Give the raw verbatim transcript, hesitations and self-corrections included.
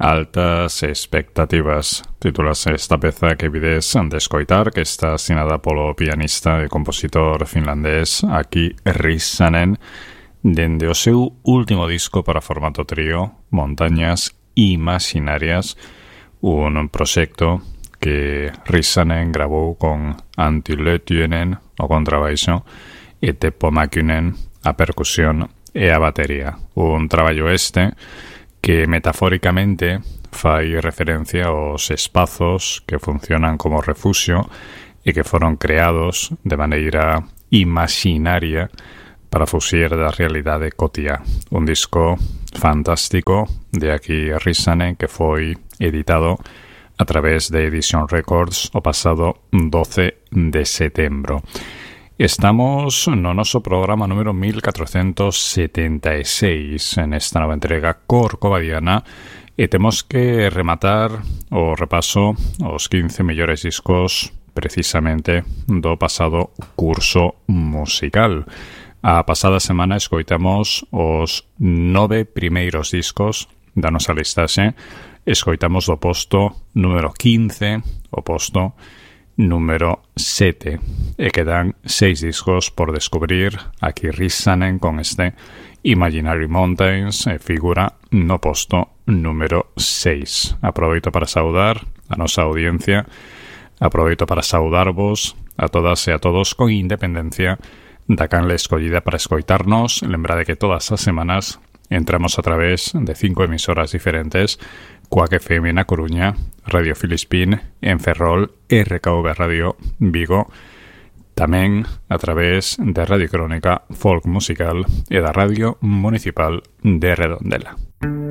Altas expectativas, titulase esta peza que vides de escoitar, que está asinada polo pianista e compositor finlandés Aki Rissanen dende o seu último disco para formato trío, Montañas Imaginarias, un proxecto que Rissanen gravou con Antti Lötjönen o contrabaixo e Teppo Mäkynen a percusión e a batería. Un traballo este que metafóricamente fai referencia aos espazos que funcionan como refuxio e que foron creados de maneira imaginaria para fuxir da realidade cotiá. Un disco fantástico de Aki Rissanen que foi editado a través de Edition Records o pasado doce de setembro. Estamos no noso programa número mil catrocentos setenta e seis en esta nova entrega corcovadiana e temos que rematar o repaso aos quince mellores discos precisamente do pasado curso musical. A pasada semana escoitamos os nove primeiros discos da nosa listaxe, escoitamos do posto número quince, o posto número sete, e quedan seis discos por descubrir. Aquí Rissanen con este Imaginary Mountains e figura no posto número seis. Aproveito para saudar a nosa audiencia, aproveito para saudarvos a todas e a todos con independencia da canle escollida para escoitarnos. Lembrade que todas as semanas entramos a través de cinco emisoras diferentes: Quack F M na Coruña, Radio Filispín en Ferrol, R K V Radio Vigo, tamén a través de Radio Crónica Folk Musical e da Radio Municipal de Redondela.